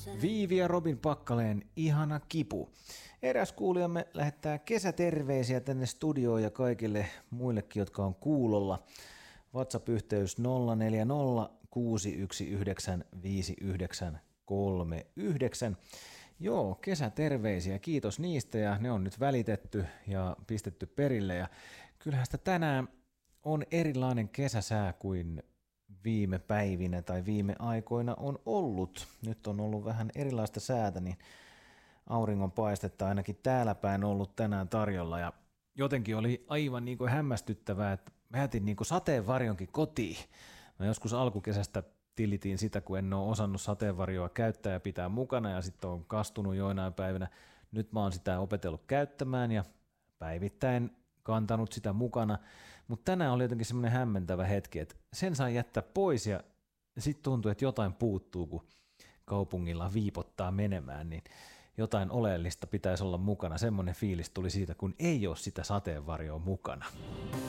Viivi ja Robin Packalén ihana kipu. Eräs kuulijamme lähettää kesäterveisiä tänne studioon ja kaikille muillekin, jotka on kuulolla. WhatsApp-yhteys 040 619 5939. Joo, kesäterveisiä, kiitos niistä ja ne on nyt välitetty ja pistetty perille. Ja kyllähän sitä tänään on erilainen kesäsää kuin viime päivinä tai viime aikoina on ollut. Nyt on ollut vähän erilaista säätä, niin auringonpaistetta ainakin täällä päin ollut tänään tarjolla. Ja jotenkin oli aivan niin kuin hämmästyttävää, että mä jätin niin kuin sateenvarjonkin kotiin. Mä joskus alkukesästä tilitin sitä, kun en ole osannut sateenvarjoa käyttää ja pitää mukana ja sitten on kastunut joinain päivinä. Nyt mä oon sitä opetellut käyttämään ja päivittäin kantanut sitä mukana, mutta tänään oli jotenkin semmoinen hämmentävä hetki, että sen sai jättää pois ja sitten tuntui, että jotain puuttuu, kun kaupungilla viipottaa menemään, niin jotain oleellista pitäisi olla mukana. Semmoinen fiilis tuli siitä, kun ei ole sitä sateenvarjoa mukana.